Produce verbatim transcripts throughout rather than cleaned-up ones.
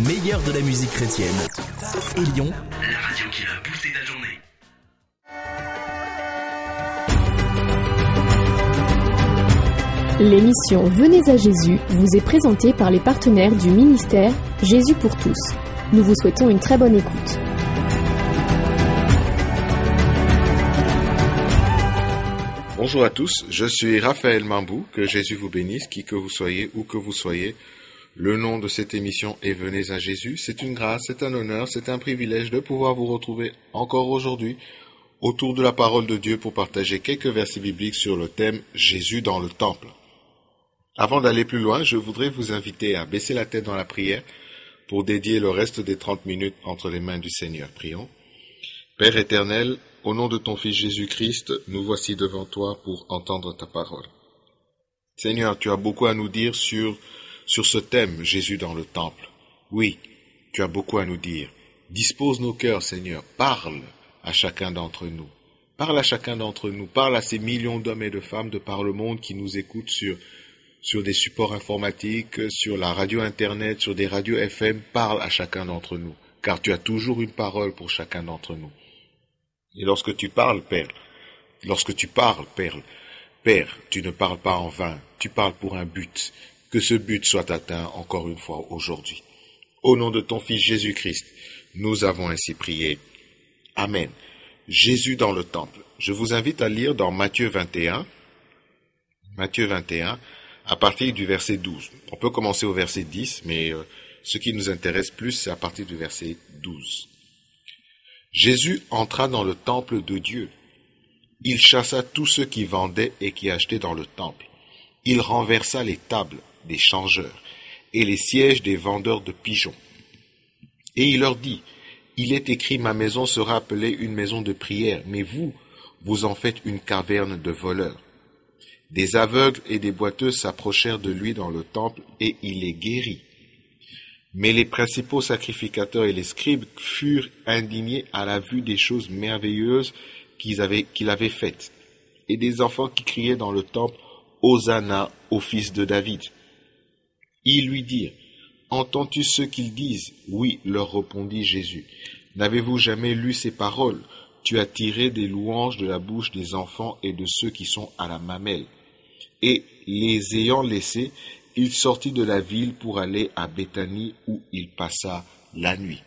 meilleur de la musique chrétienne. Élion, la radio qui va booster ta journée. L'émission Venez à Jésus vous est présentée par les partenaires du ministère Jésus pour tous. Nous vous souhaitons une très bonne écoute. Bonjour à tous, je suis Raphaël Mambou, que Jésus vous bénisse, qui que vous soyez, où que vous soyez. Le nom de cette émission est Venez à Jésus. C'est une grâce, c'est un honneur, c'est un privilège de pouvoir vous retrouver encore aujourd'hui autour de la parole de Dieu pour partager quelques versets bibliques sur le thème Jésus dans le temple. Avant d'aller plus loin, je voudrais vous inviter à baisser la tête dans la prière pour dédier le reste des trente minutes entre les mains du Seigneur. Prions. Père éternel, au nom de ton Fils Jésus-Christ, nous voici devant toi pour entendre ta parole. Seigneur, tu as beaucoup à nous dire sur, sur ce thème, Jésus dans le temple. Oui, tu as beaucoup à nous dire. Dispose nos cœurs, Seigneur. Parle à chacun d'entre nous. Parle à chacun d'entre nous. Parle à ces millions d'hommes et de femmes de par le monde qui nous écoutent sur, sur des supports informatiques, sur la radio Internet, sur des radios F M. Parle à chacun d'entre nous, car tu as toujours une parole pour chacun d'entre nous. Et lorsque tu parles, Père, lorsque tu parles, Père, Père, tu ne parles pas en vain, tu parles pour un but. Que ce but soit atteint encore une fois aujourd'hui. Au nom de ton Fils Jésus-Christ, nous avons ainsi prié. Amen. Jésus dans le temple. Je vous invite à lire dans Matthieu vingt et un, Matthieu vingt et un, à partir du verset douze. On peut commencer au verset dix, mais euh, ce qui nous intéresse plus, c'est à partir du verset douze. Jésus entra dans le temple de Dieu. Il chassa tous ceux qui vendaient et qui achetaient dans le temple. Il renversa les tables des changeurs et les sièges des vendeurs de pigeons. Et il leur dit, « Il est écrit, ma maison sera appelée une maison de prière, mais vous, vous en faites une caverne de voleurs. » Des aveugles et des boiteux s'approchèrent de lui dans le temple et il les guérit. Mais les principaux sacrificateurs et les scribes furent indignés à la vue des choses merveilleuses qu'ils avaient, qu'il avait faites, et des enfants qui criaient dans le temple, « Hosanna au fils de David !» Ils lui dirent, « Entends-tu ce qu'ils disent ?» « Oui, leur répondit Jésus. « N'avez-vous jamais lu ces paroles ? Tu as tiré des louanges de la bouche des enfants et de ceux qui sont à la mamelle. » Et les ayant laissés, il sortit de la ville pour aller à Béthanie où il passa la nuit.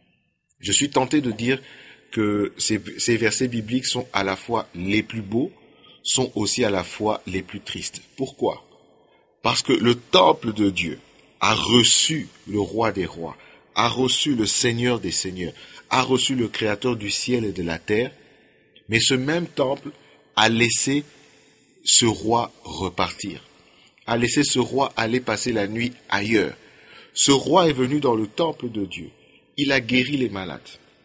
Je suis tenté de dire que ces, ces versets bibliques sont à la fois les plus beaux, sont aussi à la fois les plus tristes. Pourquoi ? Parce que le temple de Dieu a reçu le roi des rois, a reçu le Seigneur des seigneurs, a reçu le Créateur du ciel et de la terre, mais ce même temple a laissé ce roi repartir, a laissé ce roi aller passer la nuit ailleurs. Ce roi est venu dans le temple de Dieu. Il a guéri les malades.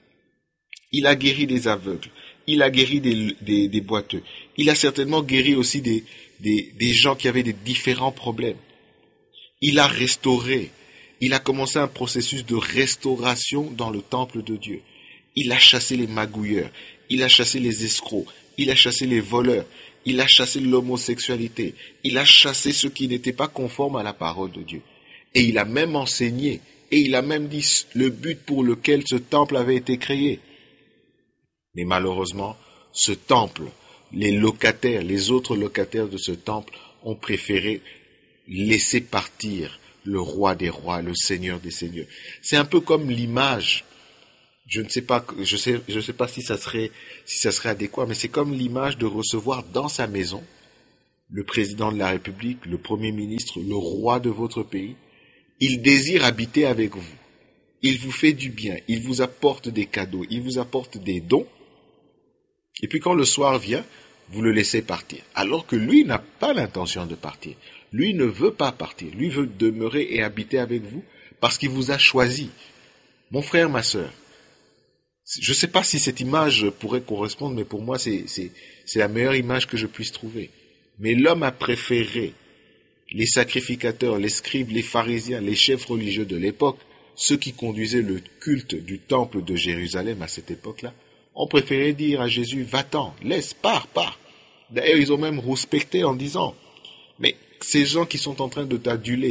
Il a guéri des aveugles. Il a guéri des, des, des boiteux. Il a certainement guéri aussi des, des, des gens qui avaient des différents problèmes. Il a restauré. Il a commencé un processus de restauration dans le temple de Dieu. Il a chassé les magouilleurs. Il a chassé les escrocs. Il a chassé les voleurs. Il a chassé l'homosexualité. Il a chassé ceux qui n'étaient pas conformes à la parole de Dieu. Et il a même enseigné. Et il a même dit le but pour lequel ce temple avait été créé. Mais malheureusement, ce temple, les locataires, les autres locataires de ce temple ont préféré laisser partir le roi des rois, le Seigneur des seigneurs. C'est un peu comme l'image. Je ne sais pas, je sais, je sais pas si ça serait, si ça serait adéquat, mais c'est comme l'image de recevoir dans sa maison le président de la République, le premier ministre, le roi de votre pays. Il désire habiter avec vous. Il vous fait du bien. Il vous apporte des cadeaux. Il vous apporte des dons. Et puis quand le soir vient, vous le laissez partir. Alors que lui n'a pas l'intention de partir. Lui ne veut pas partir. Lui veut demeurer et habiter avec vous parce qu'il vous a choisi. Mon frère, ma sœur, je ne sais pas si cette image pourrait correspondre, mais pour moi, c'est, c'est, c'est la meilleure image que je puisse trouver. Mais l'homme a préféré les sacrificateurs, les scribes, les pharisiens, les chefs religieux de l'époque, ceux qui conduisaient le culte du temple de Jérusalem à cette époque-là, ont préféré dire à Jésus, va-t'en, laisse, pars, pars. D'ailleurs, ils ont même rouspecté en disant, mais ces gens qui sont en train de t'aduler,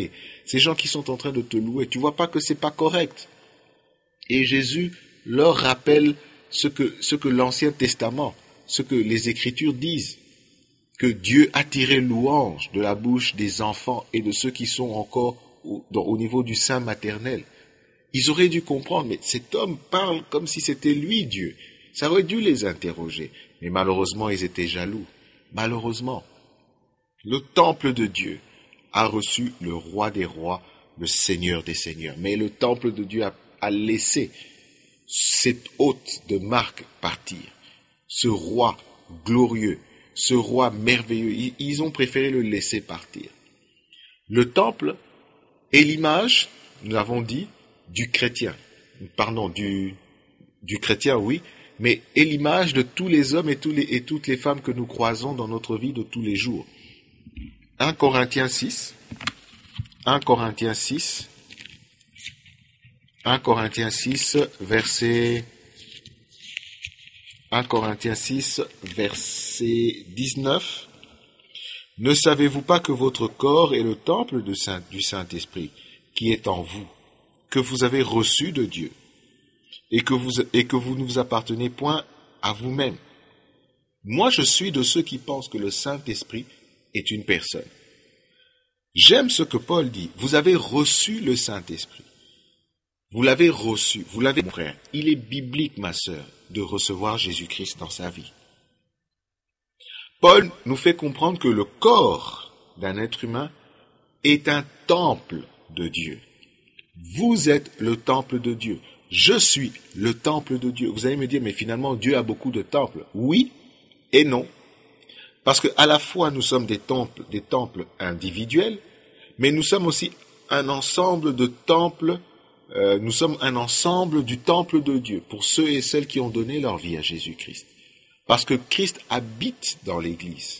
Ces gens qui sont en train de te louer, tu vois pas que c'est pas correct. Et Jésus leur rappelle ce que, ce que l'Ancien Testament, ce que les Écritures disent, que Dieu a tiré louange de la bouche des enfants et de ceux qui sont encore au, dans, au niveau du sein maternel. Ils auraient dû comprendre, mais cet homme parle comme si c'était lui Dieu. Ça aurait dû les interroger. Mais malheureusement, ils étaient jaloux. Malheureusement. Le temple de Dieu a reçu le roi des rois, le Seigneur des seigneurs. Mais le temple de Dieu a, a laissé cet hôte de marque partir. Ce roi glorieux, ce roi merveilleux, ils, ils ont préféré le laisser partir. Le temple est l'image, nous l'avons dit, du chrétien. Pardon, du, du chrétien, oui, mais est l'image de tous les hommes et, tous les, et toutes les femmes que nous croisons dans notre vie de tous les jours. un Corinthiens six, un Corinthiens six, un Corinthiens six, verset, un Corinthiens six, verset dix-neuf. Ne savez-vous pas que votre corps est le temple de Saint, du Saint-Esprit qui est en vous, que vous avez reçu de Dieu, et que vous, et que vous ne vous appartenez point à vous-même. Moi, je suis de ceux qui pensent que le Saint-Esprit est une personne. J'aime ce que Paul dit. Vous avez reçu le Saint-Esprit. Vous l'avez reçu. Vous l'avez, mon frère. Il est biblique, ma sœur, de recevoir Jésus-Christ dans sa vie. Paul nous fait comprendre que le corps d'un être humain est un temple de Dieu. Vous êtes le temple de Dieu. Je suis le temple de Dieu. Vous allez me dire, mais finalement, Dieu a beaucoup de temples. Oui et non. Parce que à la fois, nous sommes des temples, des temples individuels, mais nous sommes aussi un ensemble de temples, euh, nous sommes un ensemble du temple de Dieu, pour ceux et celles qui ont donné leur vie à Jésus-Christ. Parce que Christ habite dans l'Église.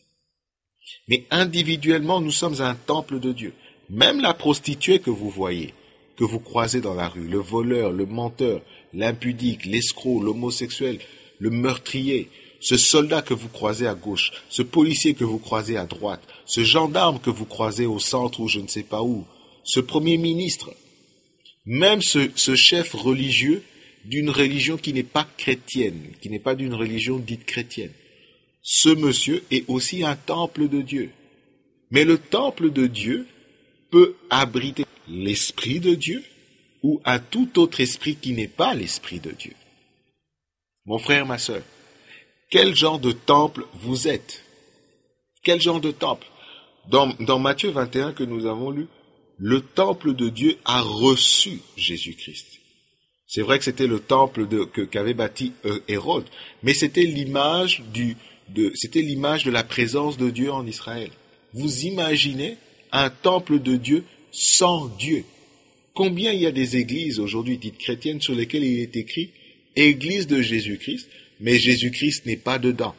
Mais individuellement, nous sommes un temple de Dieu. Même la prostituée que vous voyez, que vous croisez dans la rue, le voleur, le menteur, l'impudique, l'escroc, l'homosexuel, le meurtrier, ce soldat que vous croisez à gauche, ce policier que vous croisez à droite, ce gendarme que vous croisez au centre ou je ne sais pas où, ce premier ministre, même ce, ce chef religieux d'une religion qui n'est pas chrétienne, qui n'est pas d'une religion dite chrétienne, ce monsieur est aussi un temple de Dieu. Mais le temple de Dieu peut abriter l'Esprit de Dieu ou un tout autre esprit qui n'est pas l'Esprit de Dieu. Mon frère, ma sœur, quel genre de temple vous êtes? Quel genre de temple? Dans, dans Matthieu vingt et un que nous avons lu, le temple de Dieu a reçu Jésus-Christ. C'est vrai que c'était le temple de, que, qu'avait bâti euh, Hérode, mais c'était l'image du, de, c'était l'image de la présence de Dieu en Israël. Vous imaginez un temple de Dieu sans Dieu. Combien il y a des églises aujourd'hui dites chrétiennes sur lesquelles il est écrit « Église de Jésus-Christ », mais Jésus-Christ n'est pas dedans.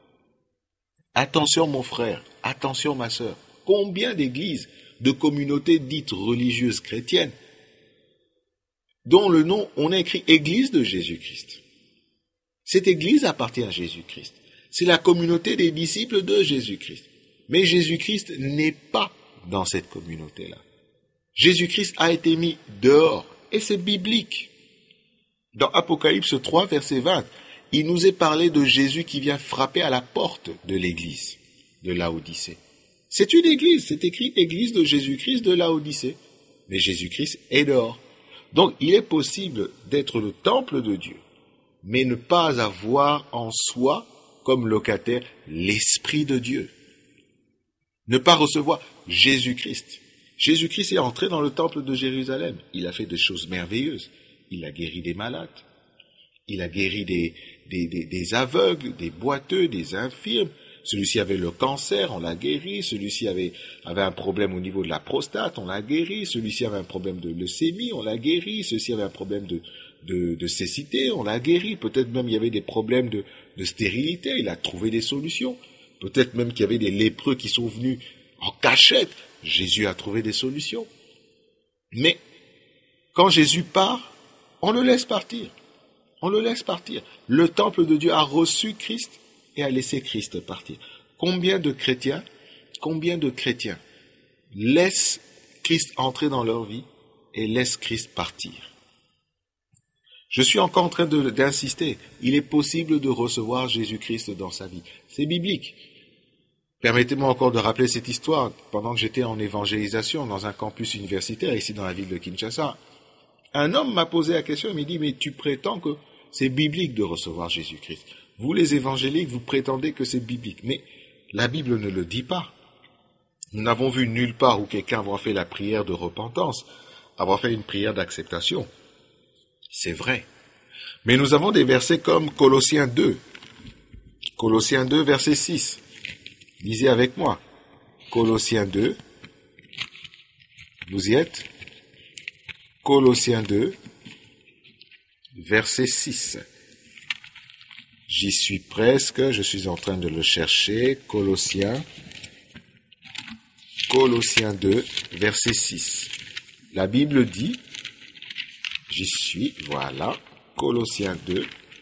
Attention mon frère, attention ma sœur. Combien d'églises, de communautés dites religieuses chrétiennes, dont le nom, on a écrit Église de Jésus-Christ. Cette église appartient à Jésus-Christ. C'est la communauté des disciples de Jésus-Christ. Mais Jésus-Christ n'est pas dans cette communauté-là. Jésus-Christ a été mis dehors, et c'est biblique. Dans Apocalypse trois, verset vingt, il nous est parlé de Jésus qui vient frapper à la porte de l'église de Laodicée. C'est une église, c'est écrit Église de Jésus-Christ de Laodicée. Mais Jésus-Christ est dehors. Donc il est possible d'être le temple de Dieu, mais ne pas avoir en soi, comme locataire, l'Esprit de Dieu. Ne pas recevoir Jésus-Christ. Jésus-Christ est entré dans le temple de Jérusalem. Il a fait des choses merveilleuses. Il a guéri des malades. Il a guéri des, des, des, des aveugles, des boiteux, des infirmes. Celui-ci avait le cancer, on l'a guéri. Celui-ci avait, avait un problème au niveau de la prostate, on l'a guéri. Celui-ci avait un problème de leucémie, on l'a guéri. Celui-ci avait un problème de, de, de cécité, on l'a guéri. Peut-être même il y avait des problèmes de, de stérilité, il a trouvé des solutions. Peut-être même qu'il y avait des lépreux qui sont venus en cachette. Jésus a trouvé des solutions. Mais quand Jésus part, on le laisse partir. On le laisse partir. Le temple de Dieu a reçu Christ et a laissé Christ partir. Combien de chrétiens, combien de chrétiens laissent Christ entrer dans leur vie et laissent Christ partir. Je suis encore en train de, d'insister. Il est possible de recevoir Jésus-Christ dans sa vie. C'est biblique. Permettez-moi encore de rappeler cette histoire. Pendant que j'étais en évangélisation dans un campus universitaire ici dans la ville de Kinshasa, un homme m'a posé la question, il m'a dit, mais tu prétends que c'est biblique de recevoir Jésus-Christ. Vous les évangéliques, vous prétendez que c'est biblique. Mais la Bible ne le dit pas. Nous n'avons vu nulle part où quelqu'un avoir fait la prière de repentance, avoir fait une prière d'acceptation. C'est vrai. Mais nous avons des versets comme Colossiens deux. Colossiens deux, verset six. Lisez avec moi. Colossiens deux. Vous y êtes? Colossiens deux, verset six. J'y suis presque, je suis en train de le chercher. Colossiens. Colossiens deux, verset six. La Bible dit, j'y suis, voilà, Colossiens deux.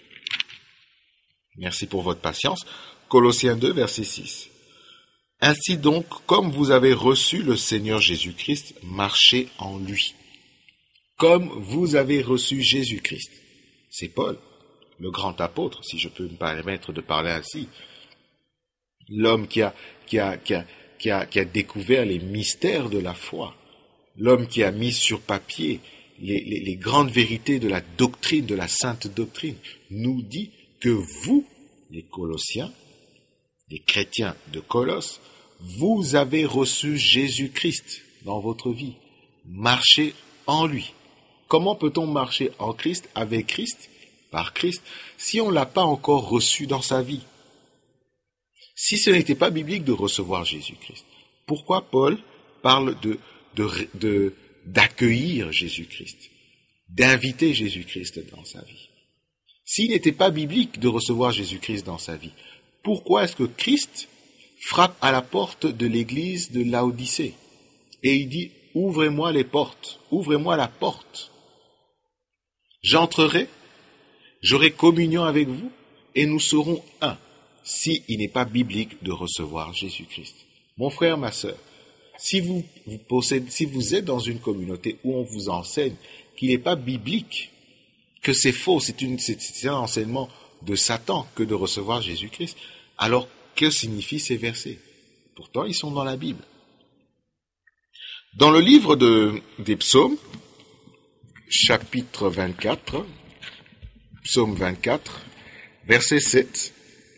Merci pour votre patience. Colossiens deux, verset six. Ainsi donc, comme vous avez reçu le Seigneur Jésus-Christ, marchez en lui. Comme vous avez reçu Jésus-Christ. C'est Paul, le grand apôtre, si je peux me permettre de parler ainsi. L'homme qui a, qui a, qui a, qui a, qui a découvert les mystères de la foi. L'homme qui a mis sur papier les, les, les grandes vérités de la doctrine, de la sainte doctrine, nous dit que vous, les Colossiens, les chrétiens de Colosse, vous avez reçu Jésus-Christ dans votre vie. Marchez en lui. Comment peut-on marcher en Christ, avec Christ, par Christ, si on ne l'a pas encore reçu dans sa vie? Si ce n'était pas biblique de recevoir Jésus-Christ, pourquoi Paul parle de, de, de, d'accueillir Jésus-Christ, d'inviter Jésus-Christ dans sa vie? S'il n'était pas biblique de recevoir Jésus-Christ dans sa vie, pourquoi est-ce que Christ frappe à la porte de l'église de Laodicée et il dit « Ouvrez-moi les portes, ouvrez-moi la porte. J'entrerai, j'aurai communion avec vous et nous serons un. » Si il n'est pas biblique de recevoir Jésus-Christ. Mon frère, ma sœur, si vous, vous possédez, si vous êtes dans une communauté où on vous enseigne qu'il n'est pas biblique, que c'est faux, c'est, une, c'est, c'est un enseignement de Satan que de recevoir Jésus-Christ, alors que signifient ces versets? Pourtant, ils sont dans la Bible. Dans le livre de, des psaumes, chapitre vingt-quatre, psaume vingt-quatre, verset sept,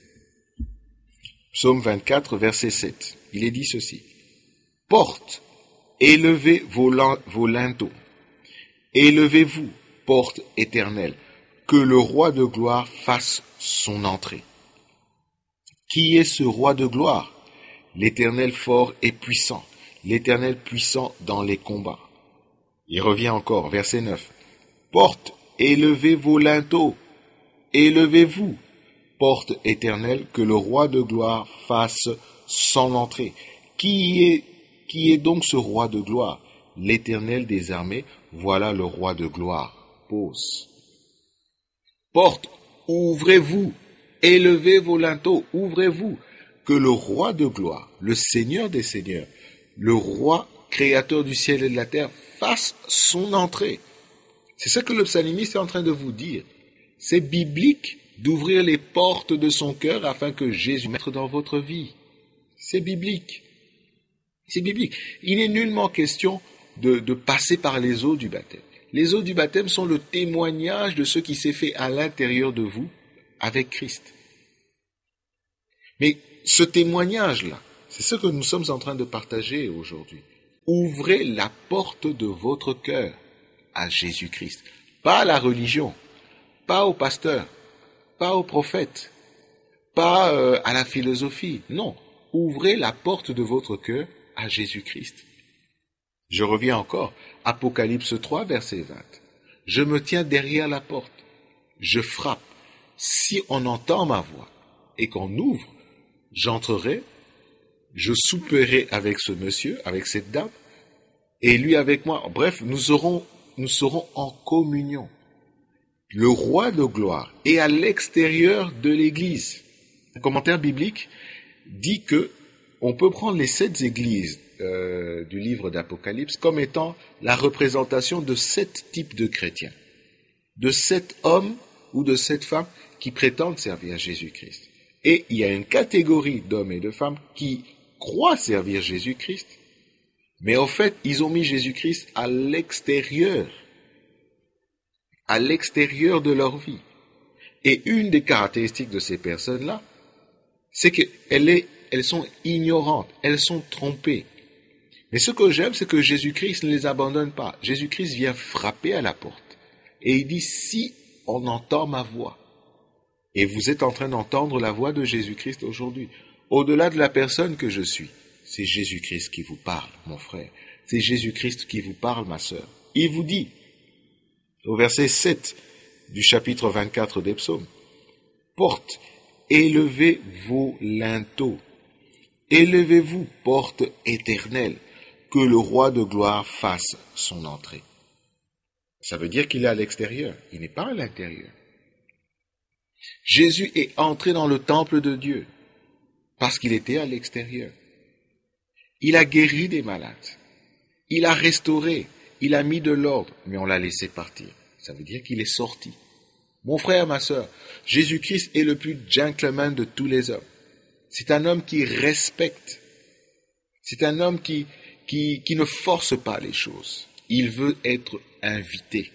psaume vingt-quatre, verset sept, il est dit ceci. « Porte, élevez vos, vos linteaux, élevez-vous, porte éternelle, que le roi de gloire fasse son entrée. » Qui est ce roi de gloire? L'Éternel fort et puissant, l'Éternel puissant dans les combats. Il revient encore, verset neuf. « Porte, élevez vos linteaux, élevez-vous, porte éternelle, que le roi de gloire fasse son entrée. » Qui est, qui est donc ce roi de gloire? L'Éternel des armées, voilà le roi de gloire. Pause. Porte, ouvrez-vous, élevez vos linteaux, ouvrez-vous, que le roi de gloire, le Seigneur des seigneurs, le roi créateur du ciel et de la terre, fasse son entrée. C'est ça que le psalmiste est en train de vous dire. C'est biblique d'ouvrir les portes de son cœur afin que Jésus mette dans votre vie. C'est biblique. C'est biblique. Il n'est nullement question de, de passer par les eaux du baptême. Les eaux du baptême sont le témoignage de ce qui s'est fait à l'intérieur de vous avec Christ. Mais ce témoignage-là, c'est ce que nous sommes en train de partager aujourd'hui. Ouvrez la porte de votre cœur à Jésus-Christ. Pas à la religion, pas au pasteur, pas au prophète, pas euh, à la philosophie. Non, ouvrez la porte de votre cœur à Jésus-Christ. Je reviens encore, Apocalypse trois, verset vingt. Je me tiens derrière la porte, je frappe. Si on entend ma voix et qu'on ouvre, j'entrerai, je souperai avec ce monsieur, avec cette dame, et lui avec moi. Bref, nous serons, nous serons en communion. Le roi de gloire est à l'extérieur de l'église. Un commentaire biblique dit que on peut prendre les sept églises euh, du livre d'Apocalypse comme étant la représentation de sept types de chrétiens, de sept hommes ou de sept femmes qui prétendent servir Jésus-Christ. Et il y a une catégorie d'hommes et de femmes qui croient servir Jésus-Christ, mais en fait, ils ont mis Jésus-Christ à l'extérieur, à l'extérieur de leur vie. Et une des caractéristiques de ces personnes-là, c'est qu'elles est, elles sont ignorantes, elles sont trompées. Mais ce que j'aime, c'est que Jésus-Christ ne les abandonne pas. Jésus-Christ vient frapper à la porte. Et il dit, si on entend ma voix, et vous êtes en train d'entendre la voix de Jésus-Christ aujourd'hui, au-delà de la personne que je suis, c'est Jésus-Christ qui vous parle, mon frère. C'est Jésus-Christ qui vous parle, ma sœur. Il vous dit, au verset sept du chapitre vingt-quatre des psaumes, « Porte, élevez vos linteaux, élevez-vous, porte éternelle, que le roi de gloire fasse son entrée. » Ça veut dire qu'il est à l'extérieur, il n'est pas à l'intérieur. Jésus est entré dans le temple de Dieu parce qu'il était à l'extérieur. Il a guéri des malades, il a restauré, il a mis de l'ordre, mais on l'a laissé partir. Ça veut dire qu'il est sorti. Mon frère, ma sœur, Jésus-Christ est le plus gentleman de tous les hommes. C'est un homme qui respecte. C'est un homme qui, qui, qui ne force pas les choses. Il veut être invité.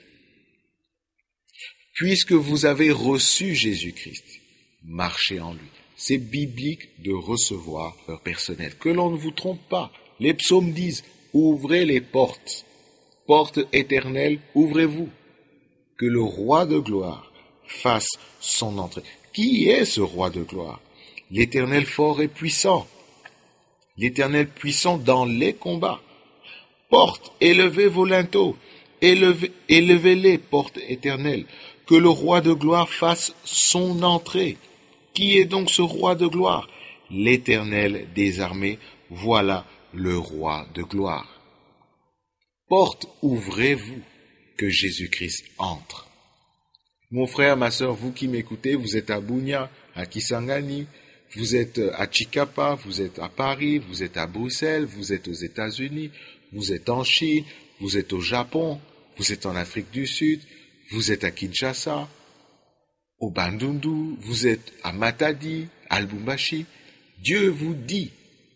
Puisque vous avez reçu Jésus-Christ, marchez en lui. C'est biblique de recevoir leur personnel. Que l'on ne vous trompe pas. Les psaumes disent, ouvrez les portes. Porte éternelle, ouvrez-vous. Que le roi de gloire fasse son entrée. Qui est ce roi de gloire? L'Éternel fort et puissant. L'Éternel puissant dans les combats. Porte, élevez vos linteaux. Élevez, élevez-les, porte éternelle. Que le roi de gloire fasse son entrée. Qui est donc ce roi de gloire? L'Éternel des armées, voilà le roi de gloire. Porte, ouvrez-vous, que Jésus-Christ entre. Mon frère, ma sœur, vous qui m'écoutez, vous êtes à Bunia, à Kisangani, vous êtes à Chikapa, vous êtes à Paris, vous êtes à Bruxelles, vous êtes aux États-Unis, vous êtes en Chine, vous êtes au Japon, vous êtes en Afrique du Sud, vous êtes à Kinshasa, au Bandundu, vous êtes à Matadi, à Lubumbashi. Dieu vous dit,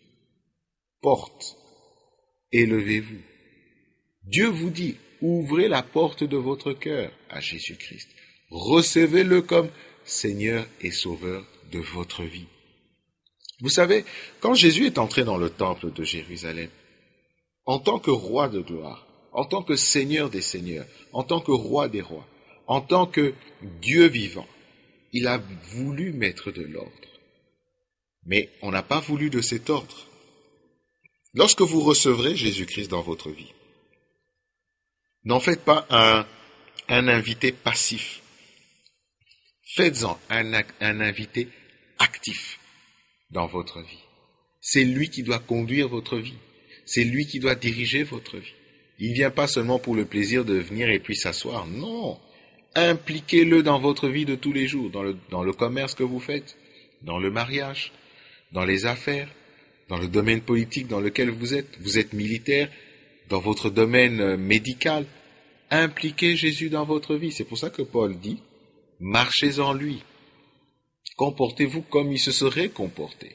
porte, élevez-vous. Dieu vous dit, ouvrez la porte de votre cœur à Jésus-Christ. Recevez-le comme Seigneur et Sauveur de votre vie. Vous savez, quand Jésus est entré dans le temple de Jérusalem, en tant que roi de gloire, en tant que Seigneur des seigneurs, en tant que roi des rois, en tant que Dieu vivant, il a voulu mettre de l'ordre. Mais on n'a pas voulu de cet ordre. Lorsque vous recevrez Jésus-Christ dans votre vie, n'en faites pas un, un invité passif. Faites-en un, un invité actif dans votre vie. C'est lui qui doit conduire votre vie. C'est lui qui doit diriger votre vie. Il ne vient pas seulement pour le plaisir de venir et puis s'asseoir. Non. Impliquez-le dans votre vie de tous les jours, dans le, dans le commerce que vous faites, dans le mariage, dans les affaires, dans le domaine politique dans lequel vous êtes. Vous êtes militaire, dans votre domaine médical. Impliquez Jésus dans votre vie. C'est pour ça que Paul dit, marchez en lui. Comportez-vous comme il se serait comporté.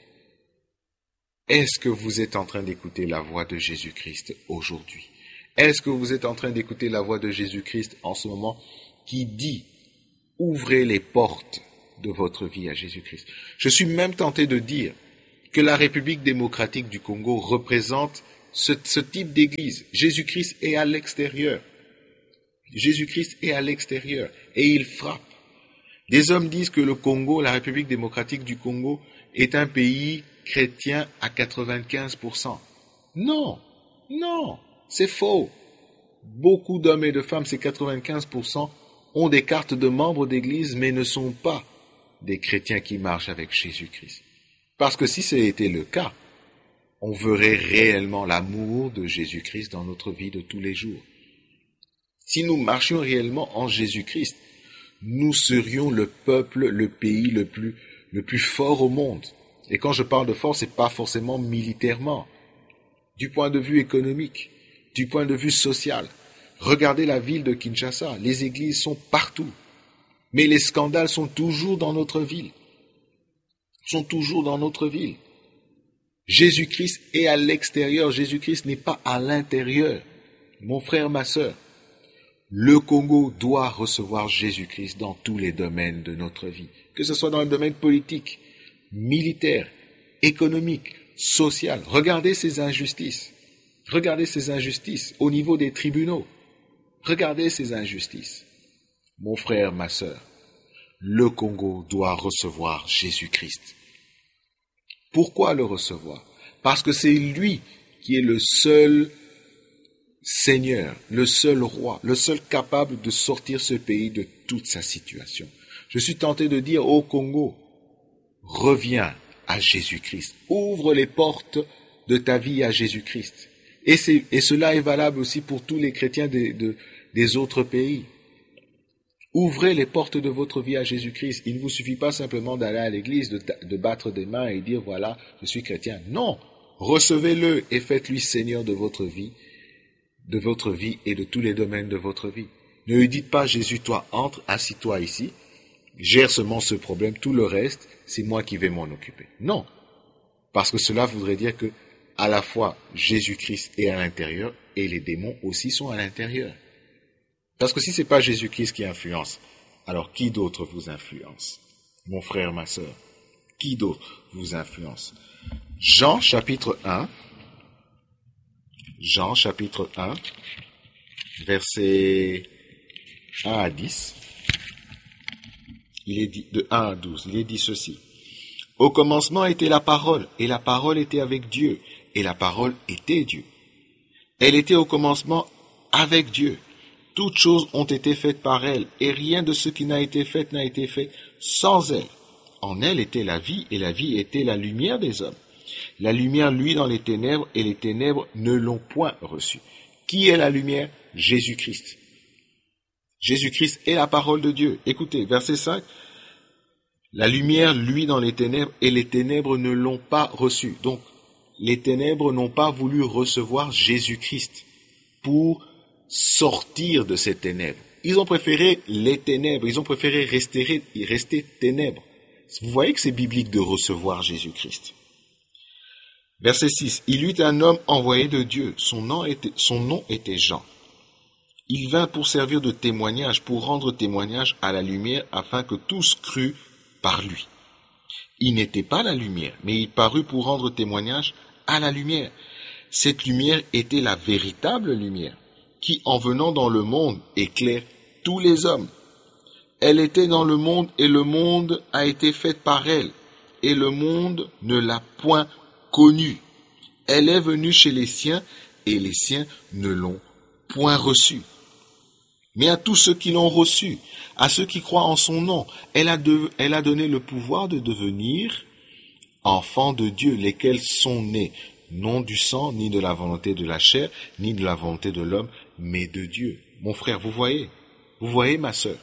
Est-ce que vous êtes en train d'écouter la voix de Jésus-Christ aujourd'hui? Est-ce que vous êtes en train d'écouter la voix de Jésus-Christ en ce moment qui dit, ouvrez les portes de votre vie à Jésus-Christ? Je suis même tenté de dire que la République démocratique du Congo représente ce, ce type d'église. Jésus-Christ est à l'extérieur. Jésus-Christ est à l'extérieur et il frappe. Des hommes disent que le Congo, la République démocratique du Congo, est un pays chrétien à quatre-vingt-quinze pour cent. Non, non, c'est faux. Beaucoup d'hommes et de femmes, ces quatre-vingt-quinze pour cent, ont des cartes de membres d'église, mais ne sont pas des chrétiens qui marchent avec Jésus-Christ. Parce que si c'était le cas, on verrait réellement l'amour de Jésus-Christ dans notre vie de tous les jours. Si nous marchions réellement en Jésus-Christ, nous serions le peuple, le pays le plus, le plus fort au monde. Et quand je parle de fort, c'est pas forcément militairement. du point de vue économique, du point de vue social. Regardez la ville de Kinshasa, les églises sont partout. Mais les scandales sont toujours dans notre ville. Sont toujours dans notre ville. Jésus-Christ est à l'extérieur, Jésus-Christ n'est pas à l'intérieur. Mon frère, ma sœur, le Congo doit recevoir Jésus-Christ dans tous les domaines de notre vie, que ce soit dans le domaine politique, militaire, économique, social. Regardez ces injustices. Regardez ces injustices au niveau des tribunaux. Regardez ces injustices. Mon frère, ma sœur, le Congo doit recevoir Jésus-Christ. Pourquoi le recevoir? Parce que c'est lui qui est le seul Seigneur, le seul roi, le seul capable de sortir ce pays de toute sa situation. Je suis tenté de dire au Congo, reviens à Jésus-Christ. Ouvre les portes de ta vie à Jésus-Christ. Et, c'est, et cela est valable aussi pour tous les chrétiens de, de, des autres pays. Ouvrez les portes de votre vie à Jésus-Christ. Il ne vous suffit pas simplement d'aller à l'église, de, de battre des mains et dire, voilà, je suis chrétien. Non, recevez-le et faites-lui Seigneur de votre vie, de votre vie et de tous les domaines de votre vie. Ne lui dites pas, Jésus, toi, entre, assis-toi ici, gère seulement ce problème, tout le reste, c'est moi qui vais m'en occuper. Non, parce que cela voudrait dire que, à la fois, Jésus-Christ est à l'intérieur et les démons aussi sont à l'intérieur. Parce que si ce n'est pas Jésus-Christ qui influence, alors qui d'autre vous influence? Mon frère, ma sœur, qui d'autre vous influence? Jean chapitre un, Jean chapitre un, versets un à dix, il est dit, de un à douze, il est dit ceci. Au commencement était la parole, et la parole était avec Dieu, et la parole était Dieu. Elle était au commencement avec Dieu. Toutes choses ont été faites par elle, et rien de ce qui n'a été fait n'a été fait sans elle. En elle était la vie, et la vie était la lumière des hommes. La lumière luit dans les ténèbres, et les ténèbres ne l'ont point reçue. Qui est la lumière? Jésus-Christ. Jésus-Christ est la parole de Dieu. Écoutez, verset cinq. La lumière luit dans les ténèbres, et les ténèbres ne l'ont pas reçue. Donc, les ténèbres n'ont pas voulu recevoir Jésus-Christ pour sortir de ces ténèbres. Ils ont préféré les ténèbres, ils ont préféré rester, rester ténèbres. Vous voyez que c'est biblique de recevoir Jésus-Christ. Verset six. Il eut un homme envoyé de Dieu, son nom était, son nom était Jean. Il vint pour servir de témoignage, pour rendre témoignage à la lumière, afin que tous cruent par lui. Il n'était pas la lumière, mais il parut pour rendre témoignage à la lumière. Cette lumière était la véritable lumière, qui, en venant dans le monde, éclaire tous les hommes. Elle était dans le monde, et le monde a été fait par elle, et le monde ne l'a point connue. Elle est venue chez les siens, et les siens ne l'ont point reçue. Mais à tous ceux qui l'ont reçue, à ceux qui croient en son nom, elle a, de, elle a donné le pouvoir de devenir enfants de Dieu, lesquels sont nés, non du sang, ni de la volonté de la chair, ni de la volonté de l'homme, mais de Dieu. Mon frère, vous voyez, vous voyez ma sœur.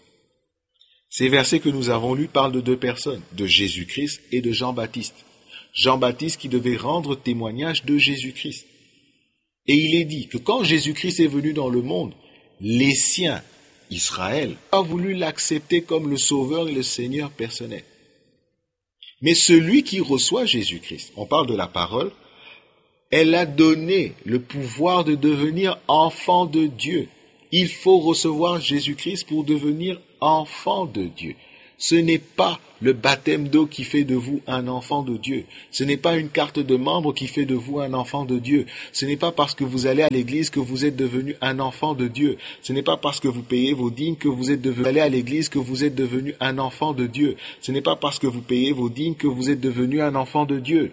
Ces versets que nous avons lus parlent de deux personnes, de Jésus-Christ et de Jean-Baptiste. Jean-Baptiste qui devait rendre témoignage de Jésus-Christ. Et il est dit que quand Jésus-Christ est venu dans le monde, les siens, Israël, a voulu l'accepter comme le Sauveur et le Seigneur personnel. Mais celui qui reçoit Jésus-Christ, on parle de la parole, elle a donné le pouvoir de devenir enfant de Dieu. Il faut recevoir Jésus-Christ pour devenir enfant de Dieu. Ce n'est pas le baptême d'eau qui fait de vous un enfant de Dieu. Ce n'est pas une carte de membre qui fait de vous un enfant de Dieu. Ce n'est pas parce que vous allez à l'église que vous êtes devenu un enfant de Dieu. Ce n'est pas parce que vous payez vos dîmes que vous êtes devenu allez à l'église que vous êtes devenu un enfant de Dieu. Ce n'est pas parce que vous payez vos dîmes que vous êtes devenu un enfant de Dieu.